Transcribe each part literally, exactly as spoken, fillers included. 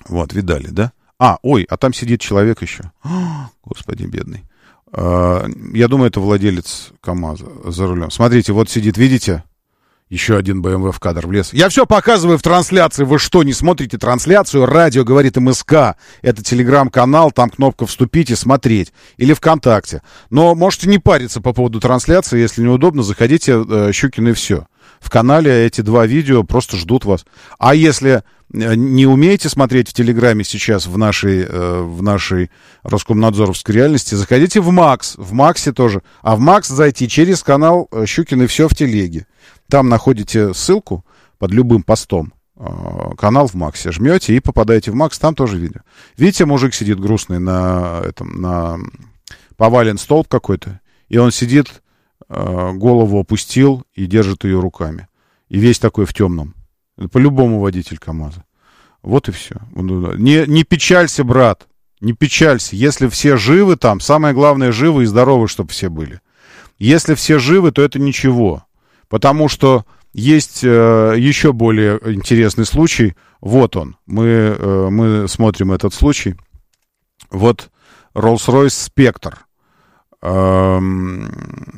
Вот, видали, да? А, ой, а там сидит человек еще. О, господи, бедный. Я думаю, это владелец КамАЗа за рулем. Смотрите, вот сидит, видите? Еще один бэ эм вэ в кадр влез. Я все показываю в трансляции. Вы что, не смотрите трансляцию? Радио говорит МСК. Это телеграм-канал, там кнопка «Вступить» и «Смотреть». Или ВКонтакте. Но можете не париться по поводу трансляции. Если неудобно, заходите, э, Щукин и все. В канале эти два видео просто ждут вас. А если не умеете смотреть в Телеграме сейчас в нашей, э, в нашей Роскомнадзоровской реальности, заходите в Макс. В Максе тоже. А в Макс зайти через канал Щукин и все в Телеге. Там находите ссылку под любым постом. Э, канал в Максе. Жмете и попадаете в Макс. Там тоже видео. Видите, мужик сидит грустный на этом, на повален столб какой-то. И он сидит, э, голову опустил и держит ее руками. И весь такой в темном. По-любому водитель КамАЗа. Вот и все. Не, не печалься, брат. Не печалься. Если все живы там, самое главное, живы и здоровы, чтобы все были. Если все живы, то это ничего. Потому что есть э, еще более интересный случай. Вот он. Мы, э, мы смотрим этот случай. Вот Rolls-Royce Spectre. Эм...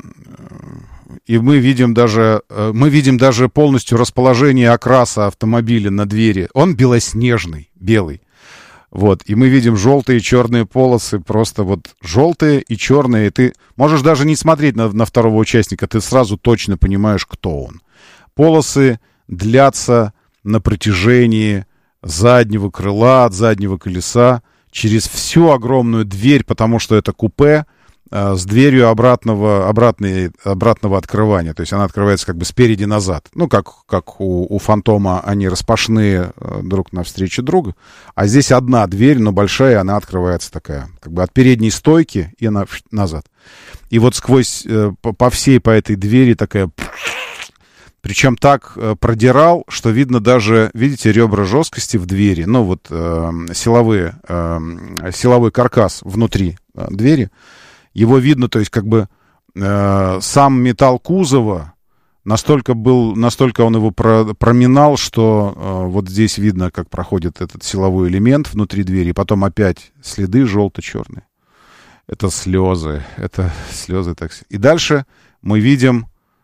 И мы видим даже, мы видим даже полностью расположение окраса автомобиля на двери. Он белоснежный, белый. Вот. И мы видим желтые и черные полосы. Просто вот желтые и черные. И ты можешь даже не смотреть на, на второго участника. Ты сразу точно понимаешь, кто он. Полосы длятся на протяжении заднего крыла, от заднего колеса, через всю огромную дверь, потому что это купе, с дверью обратного, обратной, обратного открывания. То есть она открывается как бы спереди назад. Ну, как, как у, у Фантома они распашные друг навстречу другу. А здесь одна дверь, но большая, она открывается такая, как бы от передней стойки и на, назад. И вот сквозь, по, по всей по этой двери такая... Причем так продирал, что видно даже, видите, ребра жесткости в двери. Ну, вот э, силовые, э, силовой каркас внутри э, двери. Его видно, то есть как бы э, сам металл кузова настолько был, настолько он его про, проминал, что э, вот здесь видно, как проходит этот силовой элемент внутри двери, и потом опять следы желто-черные. Это слезы, это слезы такси. И дальше мы видим,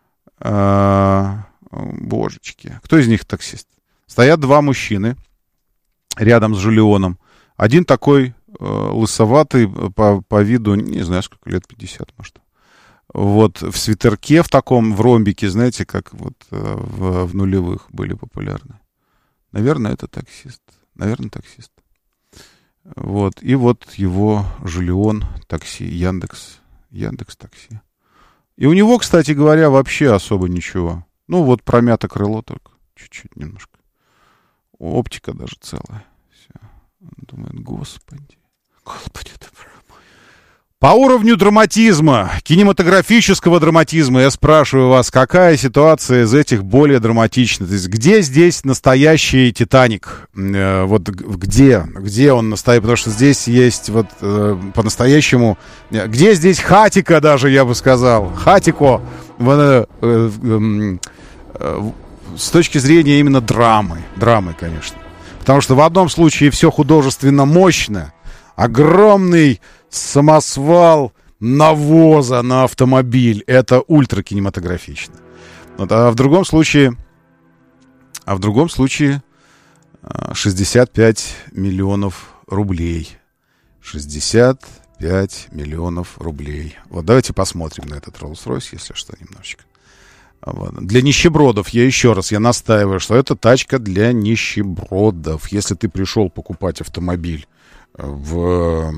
э, божечки, кто из них таксист? Стоят два мужчины рядом с Жулионом. Один такой лысоватый, по, по виду, не знаю, сколько лет, пятьдесят, может. Вот, в свитерке в таком, в ромбике, знаете, как вот в, в нулевых были популярны. Наверное, это таксист. Наверное, таксист. Вот, и вот его Жулион такси, Яндекс, Яндекс такси. И у него, кстати говоря, вообще особо ничего. Ну, вот промято крыло только, чуть-чуть немножко. Оптика даже целая. Все. Он думает, господи. Господи, это... По уровню драматизма, кинематографического драматизма, я спрашиваю вас, какая ситуация из этих более драматична? То есть где здесь настоящий «Титаник»? Э, вот где? Где он настоящий? Потому что здесь есть вот э, по-настоящему... Где здесь Хатико даже, я бы сказал? Хатико. Э, э, э, э, с точки зрения именно драмы. Драмы, конечно. Потому что в одном случае все художественно мощно. Огромный самосвал навоза на автомобиль. Это ультракинематографично. Вот, а в другом случае... А в другом случае шестьдесят пять миллионов рублей. шестьдесят пять миллионов рублей. Вот давайте посмотрим на этот Rolls-Royce, если что, немножечко. Вот. Для нищебродов, я еще раз, я настаиваю, что это тачка для нищебродов. Если ты пришел покупать автомобиль в,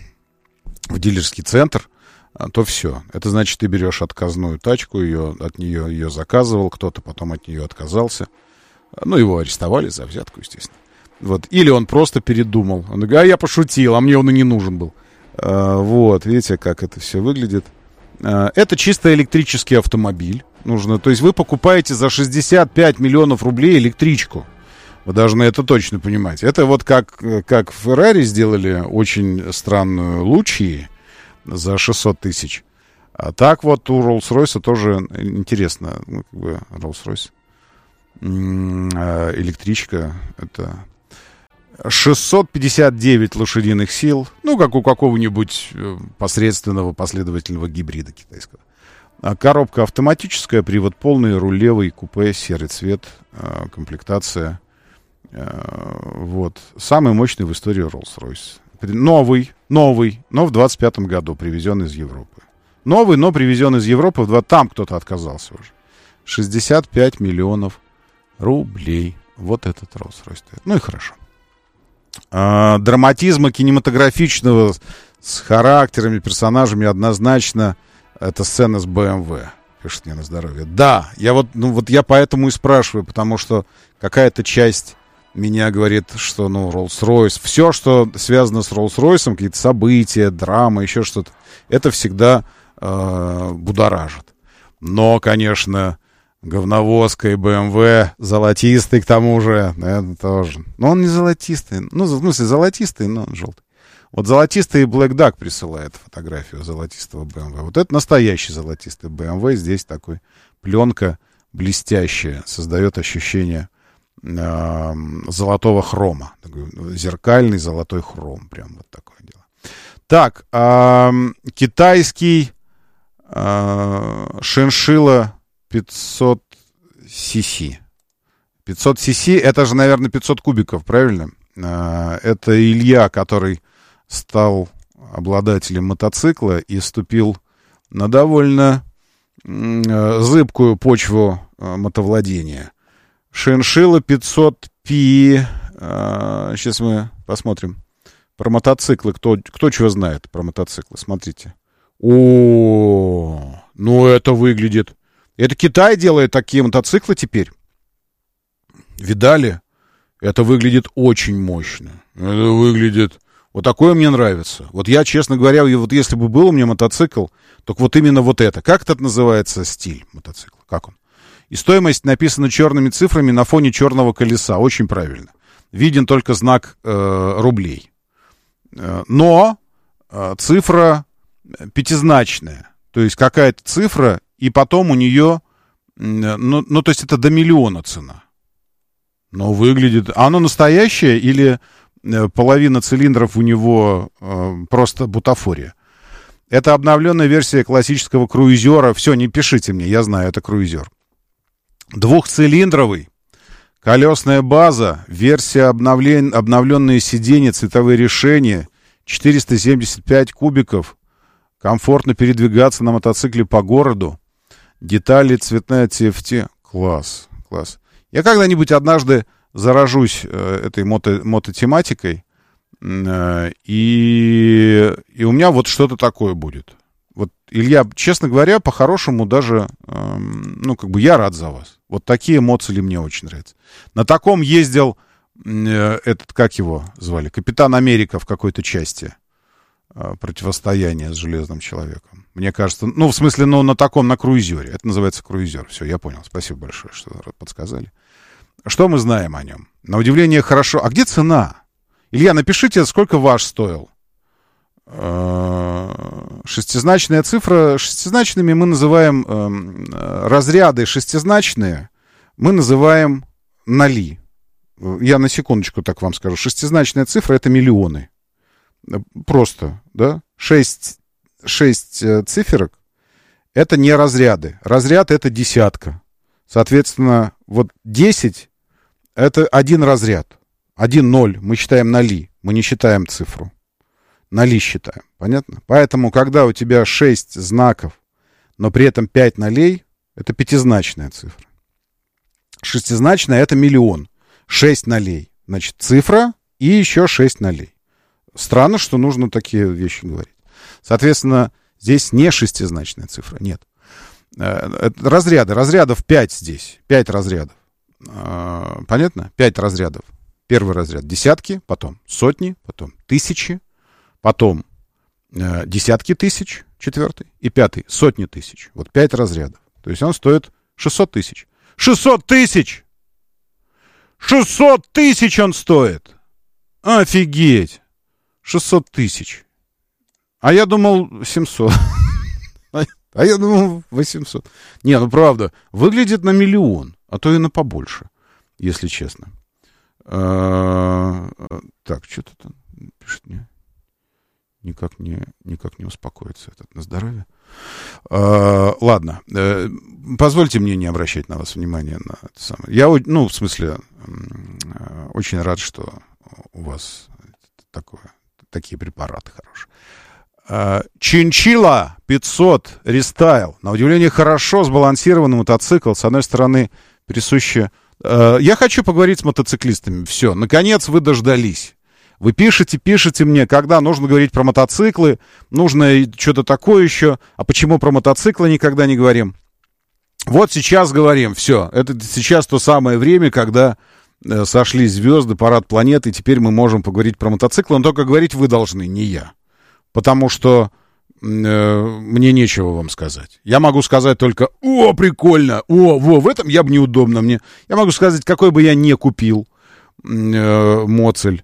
в дилерский центр, то все. Это значит, ты берешь отказную тачку, ее, от нее ее заказывал, кто-то потом от нее отказался. Ну, его арестовали за взятку, естественно. Вот. Или он просто передумал. Он говорит, а я пошутил, а мне он и не нужен был. А, вот, видите, как это все выглядит. А, это чисто электрический автомобиль. Нужно, то есть вы покупаете за шестьдесят пять миллионов рублей электричку. Вы должны это точно понимать. Это вот как, как Ferrari сделали очень странную Лучи за шестьсот тысяч. А так вот у Rolls-Royce тоже интересно. Ну, как бы Rolls-Royce. Электричка. Это... шестьсот пятьдесят девять лошадиных сил, ну, как у какого-нибудь посредственного последовательного гибрида китайского. Коробка автоматическая, привод полный, руль левый, купе, серый цвет, комплектация. Вот. Самый мощный в истории Rolls-Royce. Новый, новый, но в двадцать пятом году привезен из Европы. Новый, но привезен из Европы. В два... Там кто-то отказался уже. шестьдесят пять миллионов рублей. Вот этот Rolls-Royce. Ну и хорошо. А, драматизма кинематографичного с характерами, персонажами однозначно это сцена с бэ эм вэ. Пишет мне на здоровье. Да, я вот, ну, вот я поэтому и спрашиваю, потому что какая-то часть меня говорит, что, ну, Rolls-Royce, все, что связано с Rolls-Royce, какие-то события, драма, еще что-то, это всегда э, будоражит. Но, конечно, говновозка и бэ эм вэ, золотистый к тому же, это тоже. Но он не золотистый, ну, в смысле, золотистый, но он желтый. Вот золотистый Black Duck присылает фотографию золотистого бэ эм вэ. Вот это настоящий золотистый бэ эм вэ. Здесь такой пленка блестящая, создает ощущение э, золотого хрома. Такой зеркальный золотой хром. Прям вот такое дело. Так, э, китайский э, шиншилла пятьсот си-си. пятьсот си-си, это же, наверное, пятьсот кубиков, правильно? Э, это Илья, который стал обладателем мотоцикла и ступил на довольно э, зыбкую почву э, мотовладения. Шиншилла пятьсот пи. Э, сейчас мы посмотрим. Про мотоциклы. Кто, кто чего знает про мотоциклы? Смотрите. О, ну это выглядит. Это Китай делает такие мотоциклы теперь. Видали? Это выглядит очень мощно. Это выглядит... Вот такое мне нравится. Вот я, честно говоря, вот если бы был у меня мотоцикл, то вот именно вот это. Как это называется стиль мотоцикла? Как он? И стоимость написана черными цифрами на фоне черного колеса. Очень правильно. Виден только знак э, рублей. Э, но э, цифра пятизначная. То есть какая-то цифра, и потом у нее... Э, ну, ну, то есть это до миллиона цена. Но выглядит... Оно настоящее или... половина цилиндров у него э, просто бутафория. Это обновленная версия классического круизера. Все, не пишите мне, я знаю, это круизер. Двухцилиндровый, колесная база, версия обновлен... обновленные сиденья, цветовые решения, четыреста семьдесят пять кубиков, комфортно передвигаться на мотоцикле по городу, детали, цветная ти эф ти. Класс, класс. Я когда-нибудь однажды заражусь э, этой мото, мототематикой, э, и, и у меня вот что-то такое будет. Вот, Илья, честно говоря, по-хорошему даже, э, ну, как бы я рад за вас. Вот такие моцели мне очень нравятся. На таком ездил э, этот, как его звали, Капитан Америка в какой-то части э, противостояния с Железным человеком. Мне кажется, ну, в смысле, ну, на таком, на круизере. Это называется круизер. Все, я понял. Спасибо большое, что подсказали. Что мы знаем о нем? На удивление хорошо. А где цена? Илья, напишите, сколько ваш стоил. Шестизначная цифра. Шестизначными мы называем э, разряды шестизначные. Мы называем ноли. Я на секундочку так вам скажу. Шестизначная цифра — это миллионы. Просто, да? Шесть, шесть циферок — это не разряды. Разряд — это десятка. Соответственно, вот десять — это один разряд. Один ноль. Мы считаем ноли. Мы не считаем цифру. Ноли считаем. Понятно? Поэтому, когда у тебя шесть знаков, но при этом пять нолей, это пятизначная цифра. Шестизначная — это миллион. шесть нолей. Значит, цифра и еще шесть нолей. Странно, что нужно такие вещи говорить. Соответственно, здесь не шестизначная цифра. Нет. Разряды. Разрядов пять здесь. пять разрядов. Понятно? пять разрядов. Первый разряд — десятки, потом сотни, потом тысячи, потом десятки тысяч, четвертый, и пятый — сотни тысяч. Вот пять разрядов. То есть он стоит шестьсот тысяч. шестьсот тысяч! шестьсот тысяч он стоит! Офигеть! шестьсот тысяч. А я думал семьсот. А я думал восемьсот. Не, ну правда, выглядит на миллион, а то и на побольше, если честно. Так, что-то там пишет мне. Никак не, никак не успокоится этот на здоровье. А, ладно. А, позвольте мне не обращать на вас внимания на это самое. Я, ну, в смысле, очень рад, что у вас такое, такие препараты хорошие. А, Чинчила пятьсот рестайл. На удивление, хорошо сбалансированный мотоцикл. С одной стороны, присуще... А, я хочу поговорить с мотоциклистами. Все, наконец вы дождались. Вы пишете, пишете мне, когда нужно говорить про мотоциклы, нужно что-то такое еще. А почему про мотоциклы никогда не говорим? Вот сейчас говорим, все. Это сейчас то самое время, когда э, сошлись звезды, парад планеты, и теперь мы можем поговорить про мотоциклы, но только говорить вы должны, не я. Потому что э, мне нечего вам сказать. Я могу сказать только, о, прикольно, о, во, в этом я бы неудобно мне. Я могу сказать, какой бы я не купил э, моцель.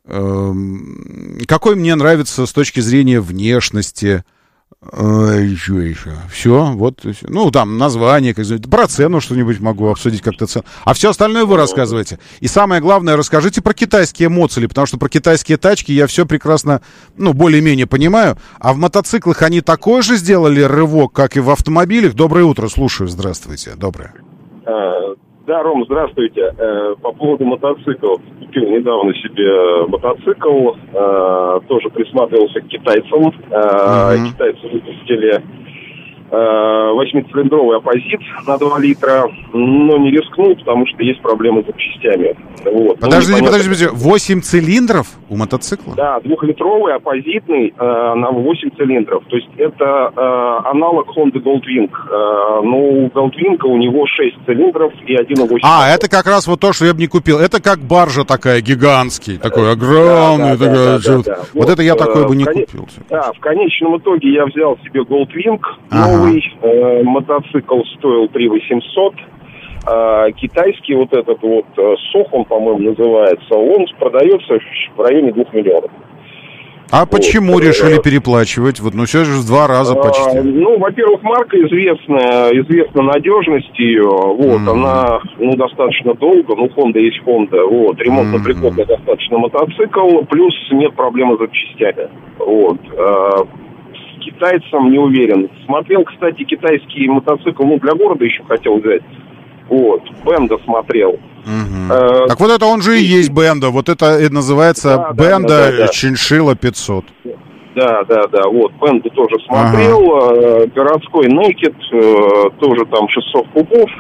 Какой мне нравится с точки зрения внешности. Еще, еще. Все, вот. Ну, там, название, как сказать, про цену что-нибудь могу обсудить как-то цену. А все остальное вы рассказываете. И самое главное, расскажите про китайские моцели, потому что про китайские тачки я все прекрасно, ну, более-менее понимаю. А в мотоциклах они такой же сделали рывок, как и в автомобилях? Доброе утро, слушаю. Здравствуйте. Доброе. Да, Ром, здравствуйте. Э, по поводу мотоциклов. Купил недавно себе мотоцикл. Э, тоже присматривался к китайцам. Э, mm-hmm. Китайцы выпустили э, восьмицилиндровый оппозит на два литра. Но не рискнул, потому что есть проблемы с запчастями. Вот. Подождите, ну, подождите, подождите. восемь цилиндров у мотоцикла? Да, двухлитровый оппозитный э, на восемь цилиндров. То есть это э, аналог Honda Goldwing. Э, но у Goldwing у него шесть цилиндров и один и восемь. А, это как раз вот то, что я бы не купил. Это как баржа такая, гигантский, такой огромный. Да, да, такой, да, что... да, да. Вот, вот это я такой бы не кон... купил. Да, в конечном итоге я взял себе Goldwing ага. новый. Э, мотоцикл стоил три тысячи восемьсот. А, китайский вот этот вот Сох, он, по-моему, называется, он продается в районе двух миллионов. А вот. Почему решили переплачивать? Вот, ну, все же в два раза почти. А, ну, во-первых, марка известная, известна надежность ее, вот, mm-hmm. она, ну, достаточно долго, ну, Honda есть Honda, вот, ремонтно-пригодный mm-hmm. достаточно мотоцикл, плюс нет проблемы с запчастями, вот. А, с китайцем не уверен. Смотрел, кстати, китайский мотоцикл, ну, для города еще хотел взять. Вот, Бенда смотрел. Угу. Э, так вот это он же и есть Бенда. Вот это и называется да, Бенда да, да, да, Чиншила пятьсот. Да, да, да. Вот, Бенду тоже смотрел. Ага. Городской Naked, тоже там шестьсот кубов.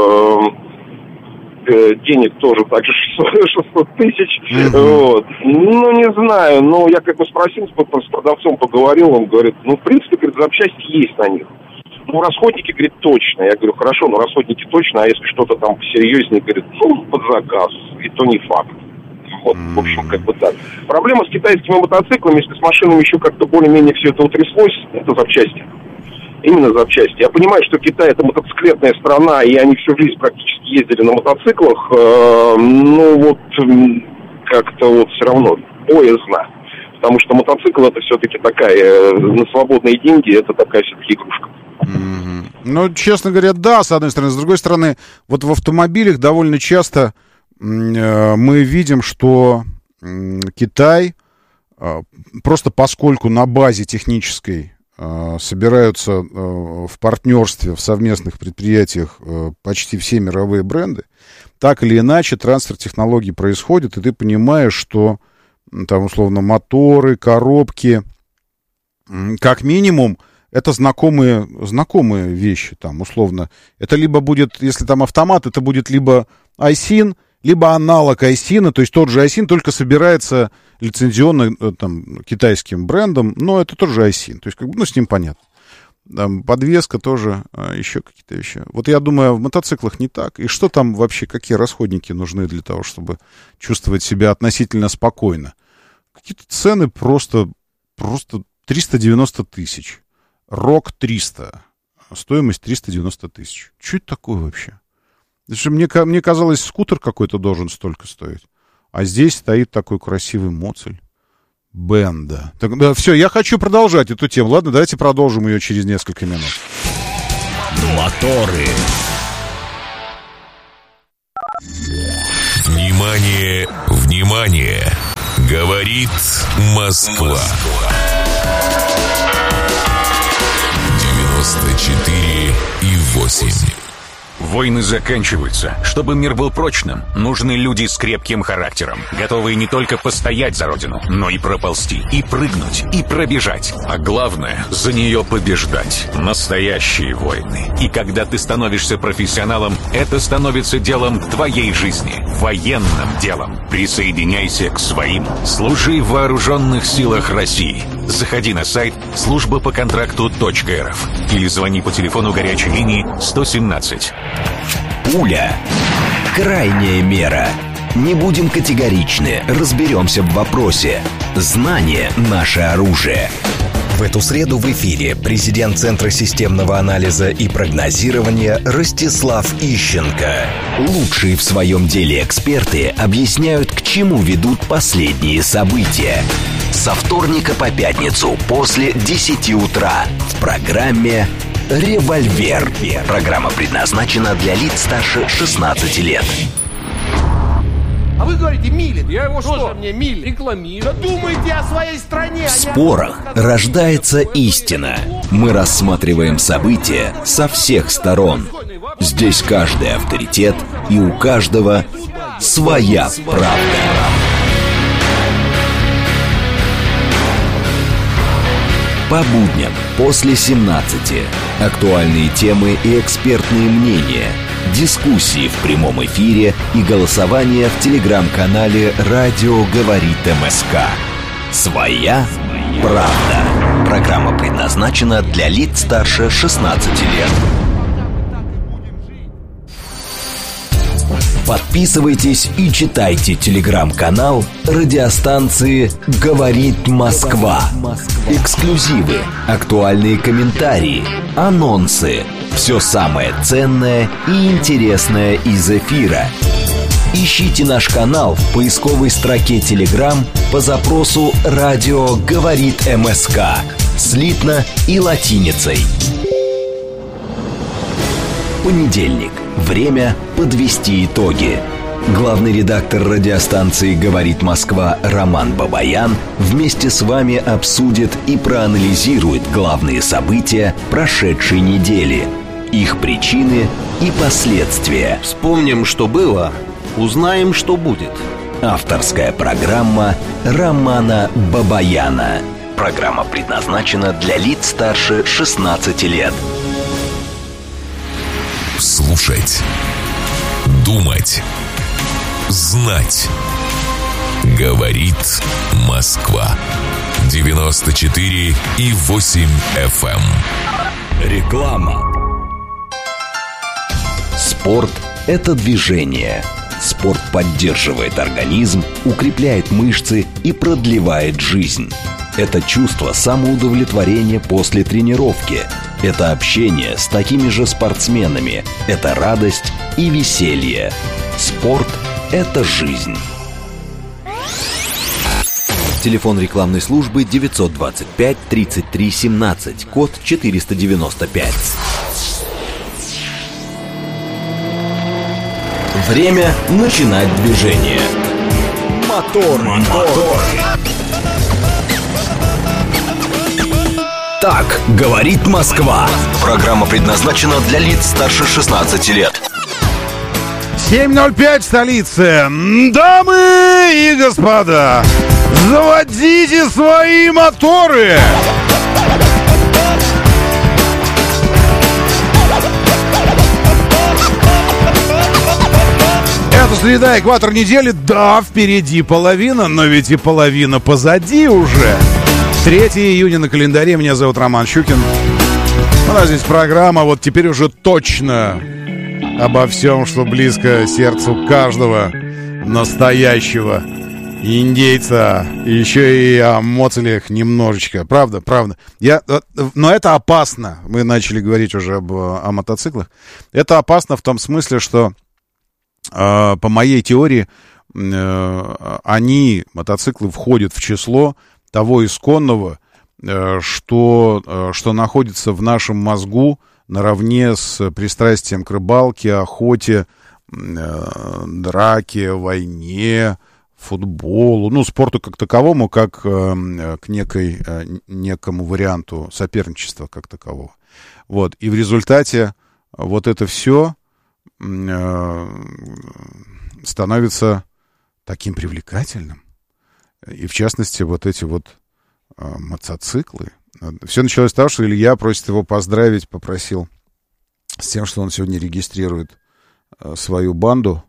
Денег тоже так же шестьсот тысяч. Угу. Вот. Ну, не знаю. Но я как бы спросил, с продавцом поговорил. Он говорит, ну, в принципе, говорит, запчасти есть на них. Ну, расходники, говорит, точно. Я говорю, хорошо, но расходники точно, а если что-то там посерьезнее, говорит, ну, под заказ, и то не факт. Вот, mm-hmm. в общем, как бы так. Проблема с китайскими мотоциклами, если с машинами еще как-то более-менее все это утряслось, это запчасти. Именно запчасти. Я понимаю, что Китай — это мотоциклетная страна, и они всю жизнь практически ездили на мотоциклах, э, ну, вот, как-то вот все равно боязно. Потому что мотоцикл — это все-таки такая, э, на свободные деньги, это такая все-таки игрушка. Mm-hmm. Ну, честно говоря, да, с одной стороны. С другой стороны, вот в автомобилях довольно часто э, мы видим, что э, Китай, э, просто поскольку на базе технической э, собираются э, в партнерстве, в совместных предприятиях э, почти все мировые бренды, так или иначе трансфер технологий происходит, и ты понимаешь, что там, условно, моторы, коробки, э, как минимум, это знакомые, знакомые вещи, там, условно. Это либо будет, если там автомат, это будет либо айсин, либо аналог айсина, то есть тот же айсин, только собирается лицензионно там, китайским брендом, но это тоже айсин, то есть, как бы, ну, с ним понятно. Там, подвеска тоже, а, еще какие-то вещи. Вот я думаю, в мотоциклах не так. И что там вообще, какие расходники нужны для того, чтобы чувствовать себя относительно спокойно? Какие-то цены просто, просто триста девяносто тысяч. Рок триста. Стоимость триста девяносто тысяч. Что это такое вообще? Мне, мне казалось, скутер какой-то должен столько стоить. А здесь стоит такой красивый моцель. Бенда. Так, да, все, я хочу продолжать эту тему. Ладно, давайте продолжим ее через несколько минут. Моторы. Внимание, внимание! Говорит Москва. девяносто четыре и восемь. Войны заканчиваются. Чтобы мир был прочным, нужны люди с крепким характером, готовые не только постоять за родину, но и проползти, и прыгнуть, и пробежать. А главное, за нее побеждать. Настоящие войны. И когда ты становишься профессионалом, это становится делом твоей жизни. Военным делом. Присоединяйся к своим. Служи в вооруженных силах России. Заходи на сайт служба по контракту точка эр эф или звони по телефону горячей линии сто семнадцать. Пуля. Крайняя мера. Не будем категоричны, разберемся в вопросе. Знание – наше оружие. В эту среду в эфире президент Центра системного анализа и прогнозирования Ростислав Ищенко. Лучшие в своем деле эксперты объясняют, к чему ведут последние события. Со вторника по пятницу после десяти утра в программе «Револьвер». Программа предназначена для лиц старше шестнадцати лет. А вы говорите, милит. Я его что? Тоже мне милит. Рекламирую. Да думайте о своей стране. В спорах рождается истина. Мы рассматриваем события со всех сторон. Здесь каждый авторитет, и у каждого своя правда. По будням после семнадцати. Актуальные темы и экспертные мнения. Дискуссии в прямом эфире и голосование в телеграм-канале «Радио говорит МСК». Своя правда. Программа предназначена для лиц старше шестнадцати лет. Подписывайтесь и читайте телеграм-канал радиостанции «Говорит Москва». Эксклюзивы, актуальные комментарии, анонсы. Все самое ценное и интересное из эфира. Ищите наш канал в поисковой строке Telegram по запросу «Радио говорит МСК» слитно и латиницей. Понедельник. Время подвести итоги. Главный редактор радиостанции «Говорит Москва» Роман Бабаян вместе с вами обсудит и проанализирует главные события прошедшей недели, их причины и последствия. Вспомним, что было, узнаем, что будет. Авторская программа Романа Бабаяна. Программа предназначена для лиц старше шестнадцати лет. Слушать, думать, знать. Говорит Москва. девяносто четыре и восемь эф эм. Реклама. Спорт – это движение. Спорт поддерживает организм, укрепляет мышцы и продлевает жизнь. Это чувство самоудовлетворения после тренировки. Это общение с такими же спортсменами. Это радость и веселье. Спорт – это жизнь. Телефон рекламной службы девятьсот двадцать пять тридцать три семнадцать, код четыреста девяносто пять. Время начинать движение. Мотор, мотор. Так говорит Москва. Программа предназначена для лиц старше шестнадцати лет. семь ноль пять в столице. Дамы и господа, заводите свои моторы. Это среда, экватор недели. Да, впереди половина, но ведь и половина позади уже. третьего июня на календаре. Меня зовут Роман Щукин. У нас здесь программа вот теперь уже точно обо всем, что близко сердцу каждого настоящего индейца. И еще и о моцелях немножечко. Правда, правда. Я, но это опасно. Мы начали говорить уже об, о мотоциклах. Это опасно в том смысле, что э, по моей теории э, они, мотоциклы, входят в число того исконного, э, что, э, что находится в нашем мозгу наравне с пристрастием к рыбалке, охоте, э, драке, войне, футболу, ну, спорту как таковому, как э, к некой, э, некому варианту соперничества как такового. Вот. И в результате вот это все э, становится таким привлекательным. И, в частности, вот эти вот э, мотоциклы. Все началось с того, что Илья просит его поздравить, попросил с тем, что он сегодня регистрирует э, свою банду.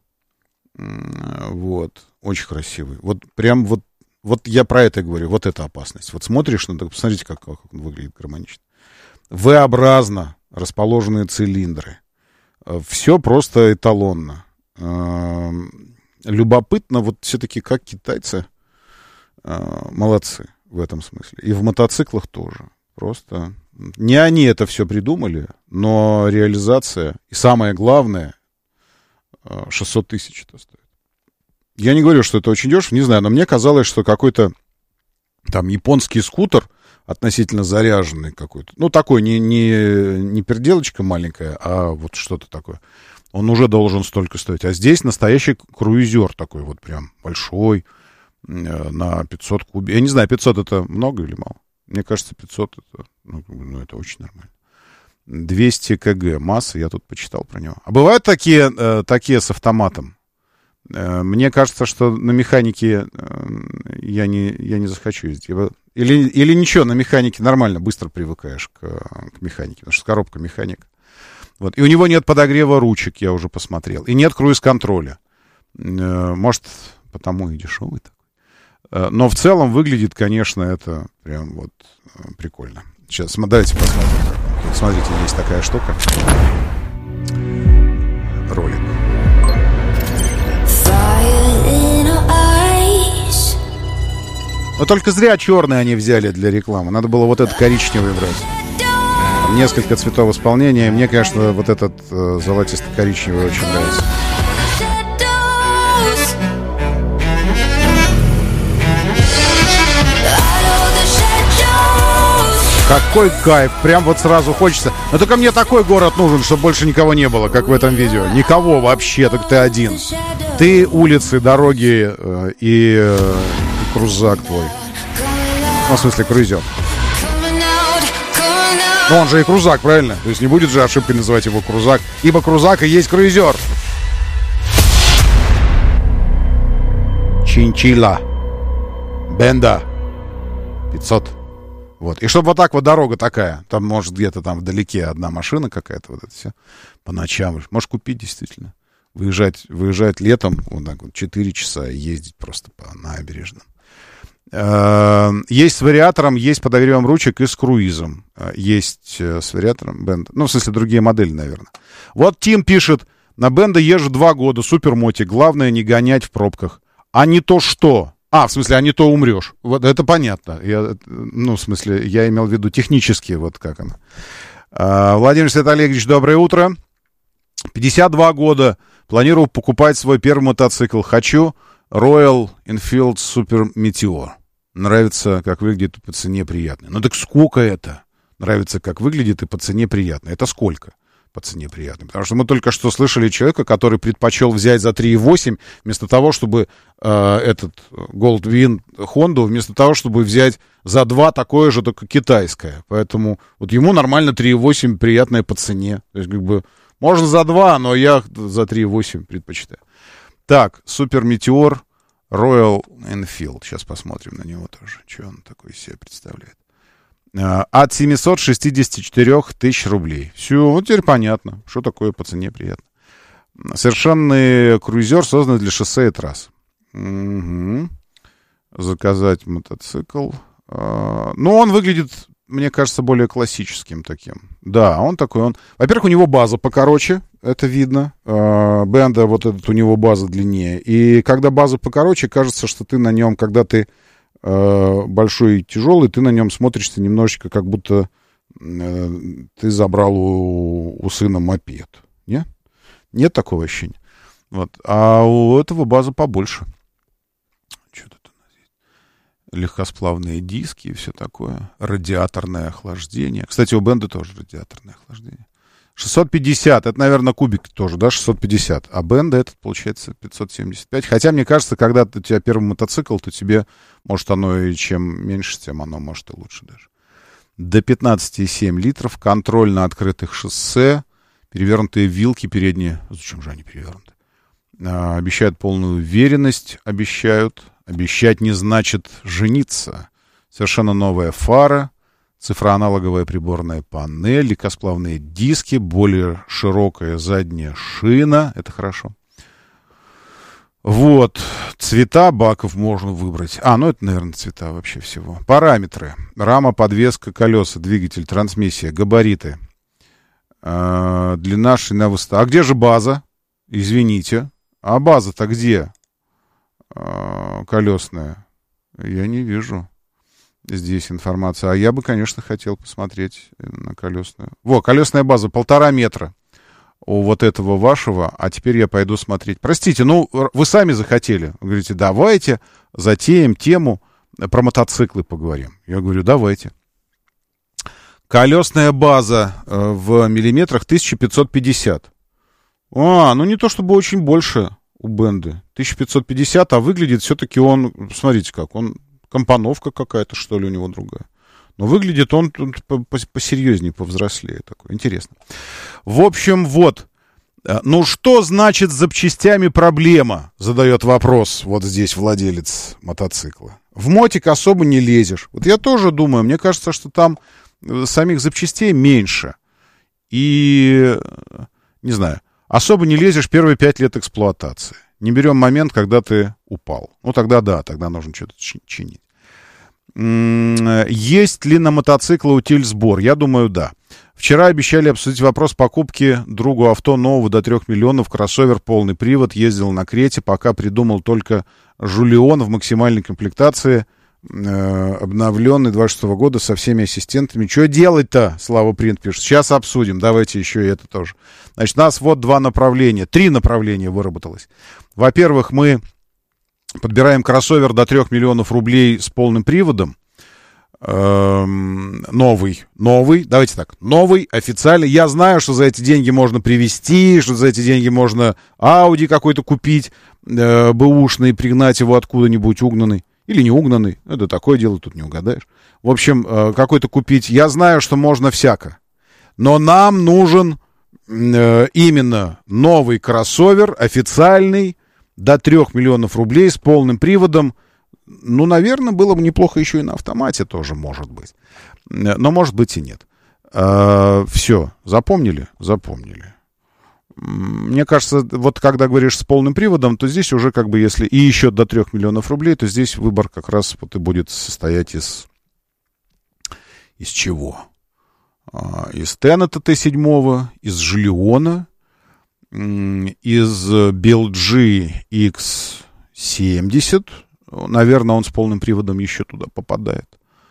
Вот. Очень красивый. Вот прям вот, вот я про это говорю. Вот это опасность. Вот смотришь, ну, так посмотрите, как, как он выглядит гармонично. V-образно расположенные цилиндры. Все просто эталонно. Любопытно, вот все-таки как китайцы молодцы в этом смысле. И в мотоциклах тоже. Просто не они это все придумали, но реализация, и самое главное, шестьсот тысяч это стоит. Я не говорю, что это очень дешево, не знаю, но мне казалось, что какой-то там японский скутер, относительно заряженный какой-то, ну, такой, не, не, не переделочка маленькая, а вот что-то такое, он уже должен столько стоить. А здесь настоящий круизер такой вот прям большой, на пятьсот кубов. Я не знаю, пятьсот это много или мало? Мне кажется, пятьсот это, ну, ну, это очень нормально. двести килограмм массы, я тут почитал про него. А бывают такие, э, такие с автоматом? Э, мне кажется, что на механике э, я, не, я не захочу ездить. Или, или ничего, на механике нормально, быстро привыкаешь к, к механике, потому что коробка механик. Вот. И у него нет подогрева ручек, я уже посмотрел. И нет круиз-контроля. Э, может, потому и дешевый такой. Э, но в целом выглядит, конечно, это прям вот э, прикольно. Сейчас, давайте посмотрим. Смотрите, есть такая штука. Ролик. Но только зря черные они взяли для рекламы. Надо было вот этот коричневый брать. Там несколько цветов исполнения. И мне, конечно, вот этот э, золотисто-коричневый очень нравится. Какой кайф, прям вот сразу хочется. Но только мне такой город нужен, чтобы больше никого не было, как в этом видео. Никого вообще, так ты один. Ты, улицы, дороги э, и, э, и крузак твой. Ну, в смысле, круизер. Ну, он же и крузак, правильно? То есть не будет же ошибкой называть его крузак. Ибо крузак и есть круизер. Чинчила. Бенда. пятьсот. Вот. И чтобы вот так вот дорога такая, там, может, где-то там вдалеке одна машина какая-то, вот это все, по ночам. Можешь купить, действительно. Выезжать, выезжать летом, вот так вот, четыре часа и ездить просто по набережным. Есть с вариатором, есть подогревом ручек и с круизом. Есть с вариатором Бенда. Ну, в смысле, другие модели, наверное. Вот Тим пишет, на Бенда езжу два года, супермотик, главное не гонять в пробках. А не то что... А, в смысле, а не то умрешь. Вот это понятно. Я, ну, в смысле, я имел в виду технически, вот как оно. А, Владимир Свет Олегович, доброе утро. пятьдесят два года. Планирую покупать свой первый мотоцикл. Хочу Royal Enfield Super Meteor. Нравится, как выглядит, и по цене приятно. Ну так сколько это? Нравится, как выглядит, и по цене приятно. Это сколько? По цене приятно. Потому что мы только что слышали человека, который предпочел взять за три и восемь, вместо того, чтобы э, этот Goldwing Honda, вместо того, чтобы взять за два такое же, только китайское. Поэтому вот ему нормально три и восемь приятное по цене. То есть, как бы, можно за два, но я за три и восемь предпочитаю. Так, Супер Метеор Royal Enfield. Сейчас посмотрим на него тоже, что он такой из себя представляет. От семьсот шестьдесят четыре тысяч рублей. Все, вот теперь понятно, что такое по цене приятно. Совершенный круизер создан для шоссе и трасс. Угу. Заказать мотоцикл. Ну, он выглядит, мне кажется, более классическим таким. Да, он такой, он... Во-первых, у него база покороче, это видно. Бенда, вот этот у него база длиннее. И когда база покороче, кажется, что ты на нем, когда ты большой и тяжелый, ты на нем смотришься немножечко, как будто э, ты забрал у, у сына мопед. Нет? Нет такого ощущения. Вот. А у этого база побольше. Что тут у нас есть? Легкосплавные диски и все такое. Радиаторное охлаждение. Кстати, у Бенды тоже радиаторное охлаждение. шестьсот пятьдесят, это, наверное, кубик тоже, да, шестьсот пятьдесят. А Бенда этот, получается, пятьсот семьдесят пять. Хотя, мне кажется, когда у тебя первый мотоцикл, то тебе, может, оно и чем меньше, тем оно, может, и лучше даже. До пятнадцать целых семь десятых литров, контроль на открытых шоссе, перевернутые вилки передние. Зачем же они перевернуты? А, обещают полную уверенность, обещают. Обещать не значит жениться. Совершенно новая фара. Цифроаналоговая приборная панель, легкосплавные диски, более широкая задняя шина. Это хорошо. Вот. Цвета баков можно выбрать. А, ну это, наверное, цвета вообще всего. Параметры. Рама, подвеска, колеса, двигатель, трансмиссия, габариты. Э, длина, ширина, высота. А где же база? Извините. А база-то где? Э, колесная. Я не вижу. Здесь информация. А я бы, конечно, хотел посмотреть на колесную. Во, колесная база полтора метра у вот этого вашего. А теперь я пойду смотреть. Простите, ну, вы сами захотели. Вы говорите, давайте затеем тему про мотоциклы поговорим. Я говорю, давайте. Колесная база в миллиметрах тысяча пятьсот пятьдесят. А, ну не то чтобы очень больше у Бенды. тысяча пятьсот пятьдесят, а выглядит все-таки он... Смотрите как, он... Компоновка какая-то, что ли, у него другая. Но выглядит он посерьезнее, повзрослее такой. Интересно. В общем, вот. Ну, что значит с запчастями проблема? Задает вопрос вот здесь владелец мотоцикла. В мотик особо не лезешь. Вот я тоже думаю, мне кажется, что там самих запчастей меньше. И, не знаю, особо не лезешь первые пять лет эксплуатации. Не берем момент, когда ты упал. Ну, тогда да, тогда нужно что-то чинить. Есть ли на мотоцикле утиль-сбор? Я думаю, да. Вчера обещали обсудить вопрос покупки другу авто нового до трех миллионов. Кроссовер, полный привод. Ездил на Крете, пока придумал только Жулион в максимальной комплектации. Э, обновленный двадцать шестого года со всеми ассистентами. Что делать-то? Слава Принт пишет. Сейчас обсудим. Давайте еще и это тоже. Значит, у нас вот два направления. Три направления выработалось. Во-первых, мы подбираем кроссовер до трех миллионов рублей с полным приводом. Эм, новый. Новый. Давайте так. Новый, официальный. Я знаю, что за эти деньги можно привезти, что за эти деньги можно Ауди какой-то купить, э, бэушный, пригнать его откуда-нибудь угнанный. Или не угнанный. Это такое дело, тут не угадаешь. В общем, э, какой-то купить. Я знаю, что можно всяко. Но нам нужен э, именно новый кроссовер, официальный, до трех миллионов рублей с полным приводом. Ну, наверное, было бы неплохо еще и на автомате тоже, может быть. Но, может быть, и нет. Э, все. Запомнили? Запомнили. Мне кажется, вот когда говоришь с полным приводом, то здесь уже как бы если и еще до трех миллионов рублей, то здесь выбор как раз вот и будет состоять из... Из чего? Из Теннета Т семь, из Жулиона, из би эл джи икс семьдесят. Наверное, он с полным приводом еще туда попадает.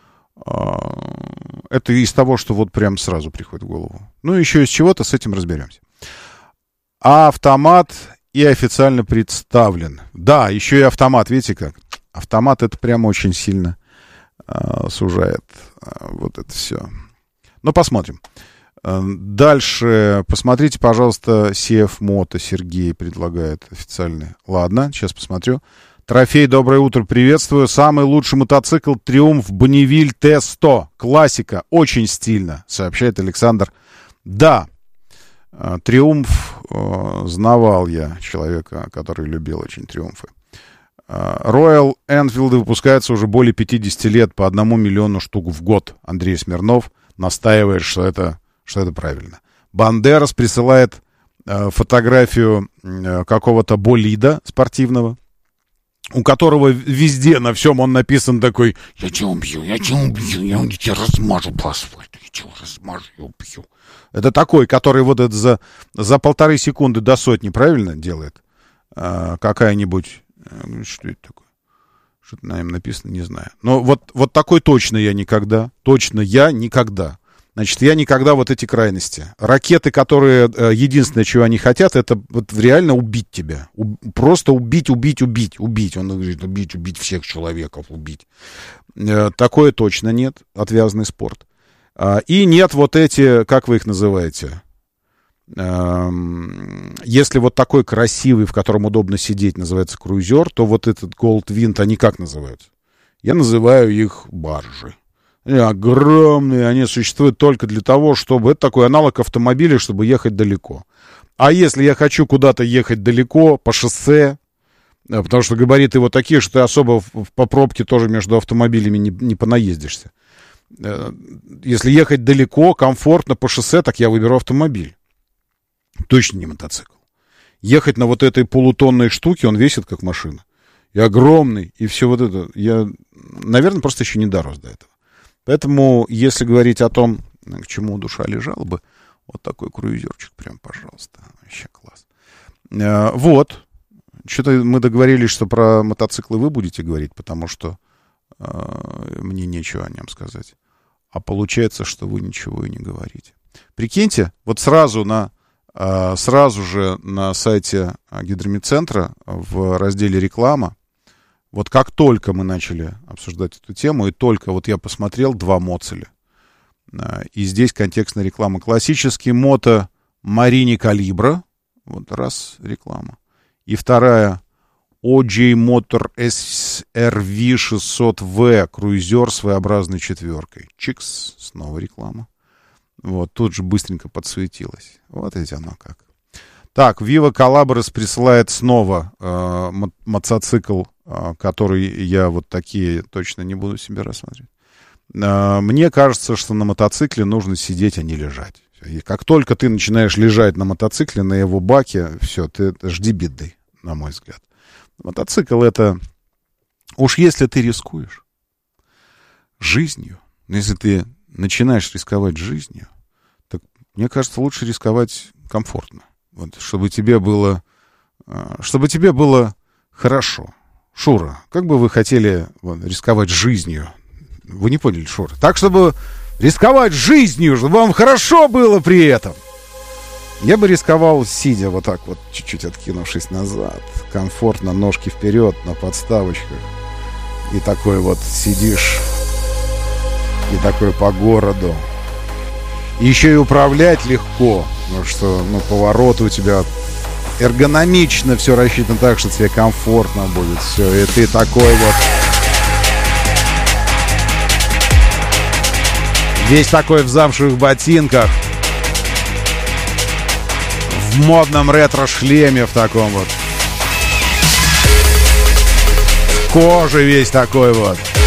Это из того, что вот прям сразу приходит в голову. Ну, еще из чего-то, с этим разберемся. А автомат и официально представлен. Да, еще и автомат, видите как? Автомат это прям очень сильно э, сужает э, вот это все. Ну, посмотрим. Э, дальше посмотрите, пожалуйста, си эф Moto Сергей предлагает официальный. Ладно, сейчас посмотрю. Трофей, доброе утро, приветствую. Самый лучший мотоцикл Триумф Бонневиль Т сто. Классика, очень стильно, сообщает Александр. Да. Триумф, э, знавал я человека, который любил очень Триумфы. Royal Enfield выпускается уже более пятьдесят лет по одному миллиону штук в год. Андрей Смирнов настаивает, что это, что это правильно. Бандерас присылает э, фотографию э, какого-то болида спортивного, у которого везде на всем он написан такой: «Я тебя убью, я тебя убью, я тебя размажу по асфальту, я тебя размажу, я убью». Это такой, который вот это за, за полторы секунды до сотни, правильно, делает? А, какая-нибудь... Что это такое? Что-то на нем написано, не знаю. Но вот, вот такой точно я никогда. Точно я никогда. Значит, я никогда вот эти крайности. Ракеты, которые... Единственное, чего они хотят, это вот реально убить тебя. У, просто убить, убить, убить, убить. Он говорит, убить, убить всех человеков, убить. Такое точно нет. Отвязный спорт. И нет вот эти, как вы их называете? Если вот такой красивый, в котором удобно сидеть, называется круизер, то вот этот Goldwind, они как называются? Я называю их баржи. Они огромные, они существуют только для того, чтобы... Это такой аналог автомобиля, чтобы ехать далеко. А если я хочу куда-то ехать далеко, по шоссе, потому что габариты вот такие, что ты особо по пробке тоже между автомобилями не, не понаездишься. Если ехать далеко, комфортно по шоссе, так я выберу автомобиль. Точно не мотоцикл. Ехать на вот этой полутонной штуке, он весит как машина. И огромный, и все вот это. Я, наверное, просто еще не дорос до этого. Поэтому, если говорить о том, к чему душа лежала бы, вот такой круизерчик, прям, пожалуйста. Вообще класс. А, вот. Что-то мы договорились, что про мотоциклы вы будете говорить, потому что а, мне нечего о нем сказать. А получается, что вы ничего и не говорите. Прикиньте, вот сразу на... Сразу же на сайте Гидромедцентра в разделе «Реклама», вот как только мы начали обсуждать эту тему, и только вот я посмотрел два моцеля, и здесь контекстная реклама. Классический мото Марини Калибра, вот раз реклама, и вторая о джей Motor эс эр ви шестьсот ви, круизер с V-образной четверкой. Чикс, снова реклама. Вот, тут же быстренько подсуетилось. Вот эти оно как. Так, Viva Calabres присылает снова э, мо- мотоцикл, э, который я вот такие точно не буду себе рассматривать. Э, мне кажется, что на мотоцикле нужно сидеть, а не лежать. И как только ты начинаешь лежать на мотоцикле, на его баке, все, ты жди беды, на мой взгляд. Мотоцикл — это... Уж если ты рискуешь жизнью, если ты начинаешь рисковать жизнью, так, мне кажется, лучше рисковать комфортно. Вот, чтобы тебе было, чтобы тебе было хорошо. Шура, как бы вы хотели вот, рисковать жизнью? Вы не поняли, Шура? Так, чтобы рисковать жизнью, чтобы вам хорошо было при этом. Я бы рисковал, сидя вот так вот, чуть-чуть откинувшись назад, комфортно, ножки вперед, на подставочках. И такой вот сидишь... И такой по городу. И еще и управлять легко. Потому что, ну, повороты у тебя эргономично, все рассчитано так, что тебе комфортно будет. Все, и ты такой вот... Весь такой в замшевых ботинках. В модном ретро-шлеме в таком вот. В коже весь такой вот.